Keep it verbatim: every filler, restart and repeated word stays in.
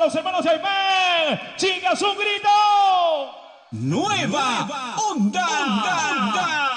los hermanos Aymén. Chicas, un grito. Nueva, Nueva onda. onda. onda.